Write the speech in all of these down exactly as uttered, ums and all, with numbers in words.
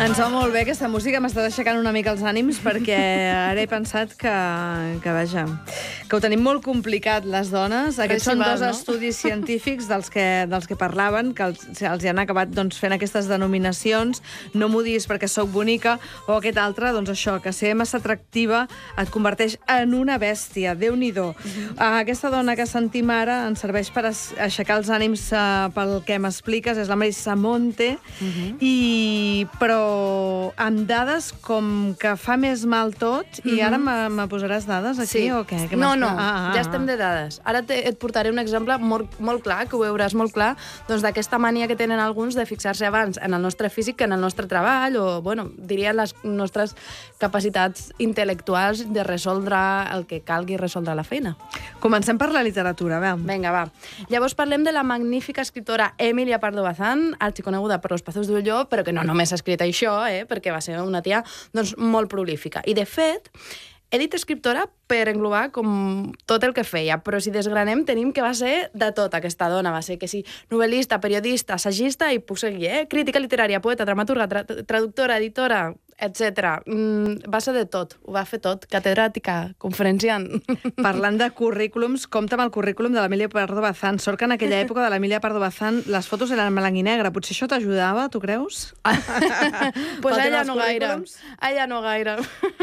Ens va molt bé aquesta música, m'està aixecant una mica els ànims perquè ara he pensat que, que vaja, que ho tenim molt complicat les dones. Aquests són dos no? estudis científics dels que, dels que parlaven, que els, els hi han acabat doncs, fent aquestes denominacions, no m'ho diguis perquè sóc bonica, o aquest altre, doncs això, que ser massa atractiva et converteix en una bèstia, Déu-n'hi-do. Uh-huh. Aquesta dona que sentim ara ens serveix per aixecar els ànims uh, pel que m'expliques, és la Marisa Monte, uh-huh. i però amb dades com que fa més mal tot, mm-hmm. i ara me posaràs dades aquí, sí. o què? què no, no, ah, ah, ja estem de dades. Ara te, et portaré un exemple molt, molt clar, que ho veuràs molt clar, doncs d'aquesta mania que tenen alguns de fixar-se abans en el nostre físic que en el nostre treball, o, bueno, diria les nostres capacitats intel·lectuals de resoldre el que calgui resoldre la feina. Comencem per la literatura, va. Vinga, va. Llavors parlem de la magnífica escriptora Emilia Pardo Bazán, arxiconeguda per Los Pazos d'Ulló, però que no només ha escrit això, eh, perquè va ser una tia doncs, molt prolífica. I, de fet, he dit escriptora per englobar com tot el que feia, però si desgranem tenim que va ser de tot aquesta dona. Va ser que sí, novel·lista, periodista, assagista i puc seguir, eh? Crítica literària, poeta, dramaturga, tra traductora, editora, etcètera. Mm, va ser de tot, ho va fer tot, catedràtica, conferenciant. Parlant de currículums, compta amb el currículum de l'Emilia Pardo Bazán. Sort que en aquella època de l'Emilia Pardo Bazán les fotos eren en blanc i negre. Potser això t'ajudava, tu creus? Pues ella no gaire. Ella no gaire.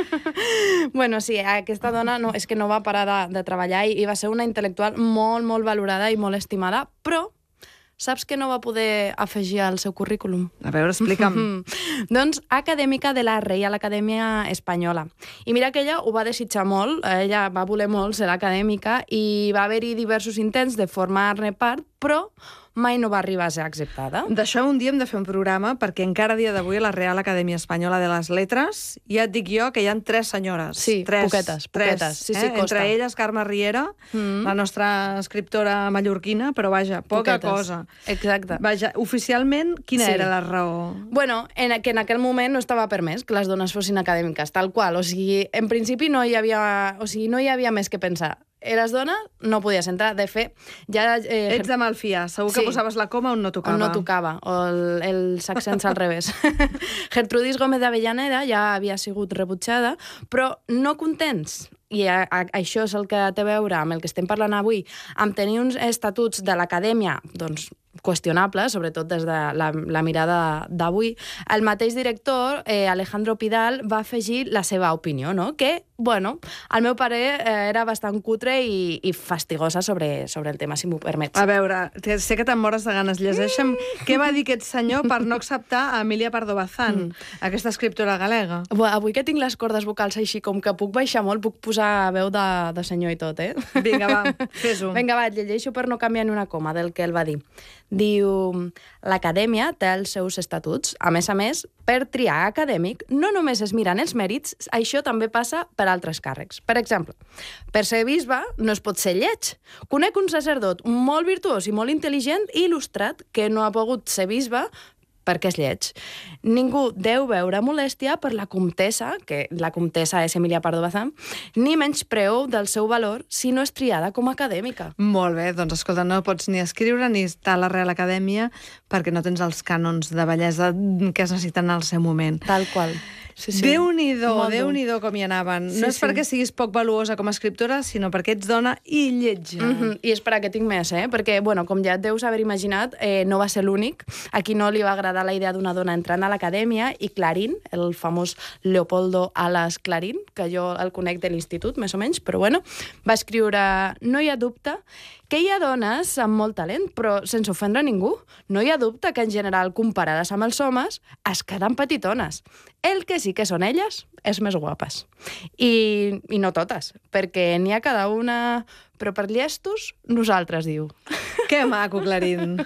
Bueno, sí, aquesta dona no, és que no va parar de, de treballar i, i va ser una intel·lectual molt, molt valorada i molt estimada, però saps què no va poder afegir al seu currículum? A veure, explica'm. Doncs acadèmica de la Reial Acadèmia Espanyola. I mira que ella ho va desitjar molt, ella va voler molt ser acadèmica i va haver-hi diversos intents de formar-ne part, però mai no va arribar a ser acceptada. D'això un dia hem de fer un programa, perquè encara a dia d'avui a la Real Acadèmia Espanyola de les Letres, ja et dic jo que hi ha tres senyores. Sí, tres, poquetes, tres, poquetes. Sí, eh? sí, costa. Entre elles, Carme Riera, mm. la nostra escriptora mallorquina, però vaja, poca poquetes. Cosa. Exacte. Vaja, oficialment, quina sí. era la raó? Bueno, en, que en aquell moment no estava permès que les dones fossin acadèmiques, tal qual. O sigui, en principi no hi havia, o sigui, no hi havia més que pensar. Eres dona, no podies entrar. De fet, ja... Eh, Ets de malfiar. Segur que sí. posaves la coma on no tocava. On no tocava, o el, els accents al revés. Gertrudis Gómez d'Avellaneda ja havia sigut rebutjada, però no contents, i a, a, això és el que té a veure amb el que estem parlant avui, amb tenir uns estatuts de l'acadèmia, doncs, qüestionables, sobretot des de la, la mirada d'avui, el mateix director, eh, Alejandro Pidal, va afegir la seva opinió, no? Que, bueno, al meu parer eh, era bastant cutre i, i fastigosa sobre, sobre el tema, si m'ho permets. A veure, sé que te'n mores de ganes. Llegeixa'm mm. què va dir aquest senyor per no acceptar a Emilia Pardo Bazán, mm. aquesta escriptora galega. Bueno, avui que tinc les cordes vocals així com que puc baixar molt, puc posar veu de, de senyor i tot, eh? Vinga, va, fes-ho. Vinga, va, llegeixo per no canviar ni una coma del que ell va dir. Diu, l'acadèmia té els seus estatuts. A més a més, per triar acadèmic, no només es miren els mèrits, això també passa per altres càrrecs. Per exemple, per ser bisbe no es pot ser lleig. Conec un sacerdot molt virtuós i molt intel·ligent i il·lustrat que no ha pogut ser bisbe perquè és lleig. Ningú deu veure molèstia per la comtessa, que la comtessa és Emilia Pardo Bazán, ni menyspreu del seu valor si no és triada com a acadèmica. Molt bé, doncs escolta, no pots ni escriure ni estar a la Real Acadèmia perquè no tens els cànons de bellesa que es necessiten al seu moment. Tal qual. Sí, sí. Déu-n'hi-do, Déu-n'hi-do com hi anaven. Sí, no és sí. perquè siguis poc valuosa com a escriptora, sinó perquè ets dona i lletja. Mm-hmm. I és per a què tinc més, eh? Perquè, bueno, com ja et deus haver imaginat, eh, no va ser l'únic. A qui no li va agradar la idea d'una dona entrant a l'acadèmia, i Clarín, el famós Leopoldo Alas Clarín, que jo el conec de l'institut, més o menys, però bueno, va escriure: no hi ha dubte que hi ha dones amb molt talent, però sense ofendre a ningú. No hi ha dubte que, en general, comparades amb els homes, es queden petitones. El que sí que són elles és més guapes. I, i no totes, perquè n'hi ha cada una... Però per llestos, nosaltres, diu. Que maco, Clarín.